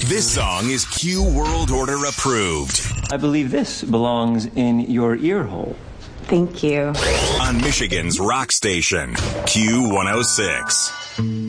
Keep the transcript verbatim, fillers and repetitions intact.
This song is Q World Order approved. I believe this belongs in your ear hole. Thank you. On Michigan's rock station, Q one oh six.